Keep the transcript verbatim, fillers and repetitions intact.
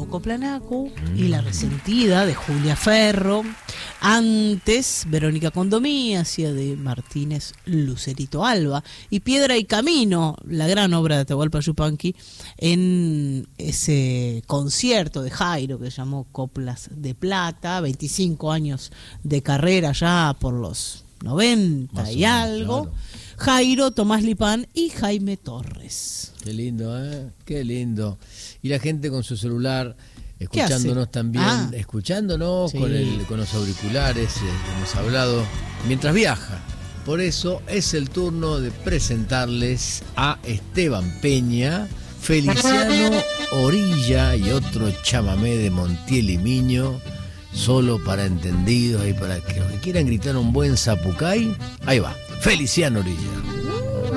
Coplanacu y La Resentida de Julia Ferro. Antes, Verónica Condomí hacía de Martínez Lucerito Alba. Y Piedra y Camino, la gran obra de Atahualpa Yupanqui, en ese concierto de Jairo que se llamó Coplas de Plata, veinticinco años de carrera ya por los noventa Más y menos, algo. Claro. Jairo, Tomás Lipán y Jaime Torres. Qué lindo, ¿eh? Qué lindo. Y la gente con su celular, escuchándonos también, ah, escuchándonos sí. con, el, con los auriculares, eh, hemos hablado, mientras viaja. Por eso es el turno de presentarles a Esteban Peña, Feliciano Orilla y otro chamamé de Montiel y Miño, solo para entendidos y para que los que quieran gritar un buen zapucay, ahí va. Feliciano Orilla.